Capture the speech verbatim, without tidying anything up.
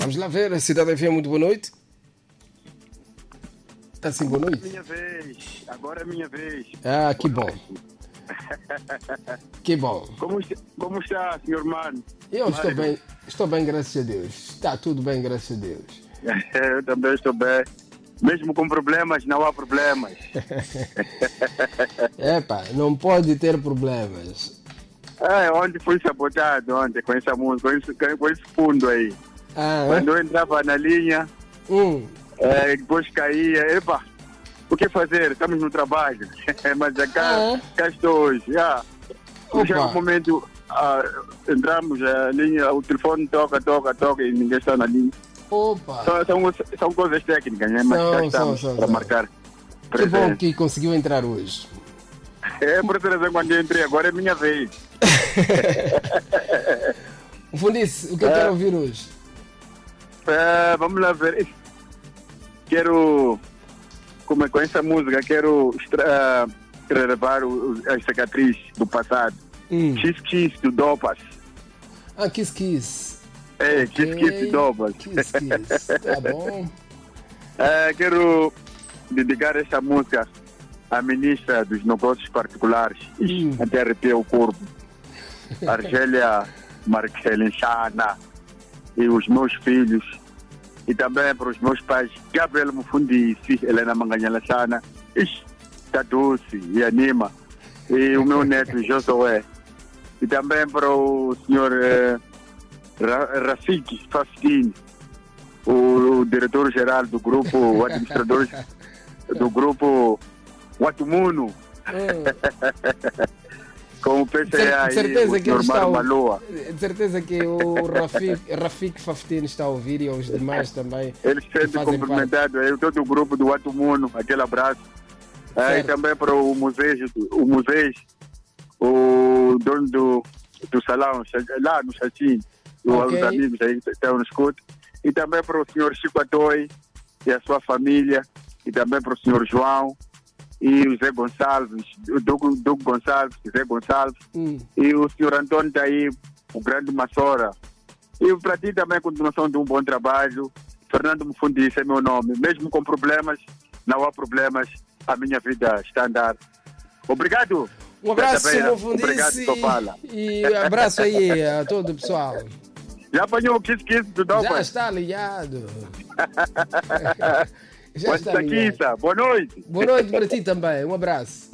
Vamos lá ver, a Cidade F M, muito boa noite. Está sim, boa noite. Agora é minha vez, agora é minha vez. Ah, que Boa bom. noite. Que bom. Como está, como está, senhor Mano? Eu estou Mário? bem, estou bem, graças a Deus. Está tudo bem, graças a Deus. Eu também estou bem. Mesmo com problemas, não há problemas. Epa, não pode ter problemas. É, ontem fui sabotado, ontem, com essa música, com esse, com esse fundo aí. Ah, Quando eu entrava na linha, hum. é, depois caía, epa, o que fazer? Estamos no trabalho. Mas já cá, Ah. cá estou hoje. Já. Opa. Chega um momento, ah, entramos, a linha, o telefone toca, toca, toca e ninguém está na linha. Opa, São, são, são coisas técnicas, né? Mas São, cá são, estamos são, para são. marcar que bom presença. que conseguiu entrar hoje. É por essa razão quando eu entrei, agora é minha vez. Fundice, o que eu quero ouvir hoje? É, vamos lá ver. Quero, como é, com essa música, quero extra, relevar o- o- as cicatrizes do passado. Hum. Kiss Kiss do Dopas. Ah, Kiss Kiss. É, Ok. Kiss Kiss do Dopas. Kiss Kiss, tá bom. É, quero dedicar esta música à ministra dos Negócios Particulares. Ixi, Hum. até arrepia o corpo. Argélia Marquelenchana e os meus filhos. E também para os meus pais, Gabriel Mufundici, Helena Manganhalachana. Ixi, está doce e anima. E o meu neto, Josué. E também para o senhor eh, Ra- Rafik Fastini, o, o diretor-geral do grupo, o administrador do grupo Watumuno, Hum. com o P C A De e certeza o que ele senhor está Mário a Maloa. De certeza que o Rafik, Rafik Faftin está a ouvir e os demais também. Eles que sendo fazem cumprimentados, aí todo o grupo do Watumuno, aquele abraço. Ah, e Certo. também para o museu, o museu, o dono do, do salão, lá no Chatim, Ok. os amigos aí que estão no escuto. E também para o senhor Chico Atoi e a sua família, e também para o senhor João e o Zé Gonçalves, o Dugo, Dugo Gonçalves, Zé Gonçalves, Hum. e o senhor Antônio está aí, o grande Massora. E para ti também a continuação de um bom trabalho. Fernando Mufundice é meu nome. Mesmo com problemas, não há problemas, a minha vida está a andar. Obrigado. Um abraço, Beira. meu Obrigado, Fundice. Topala. E abraço aí a todo o pessoal. Já apanhou o Kiss Kiss do Já Dopas? está ligado. Já Boa está ligado. quinta. Boa noite. Boa noite para ti também. Um abraço.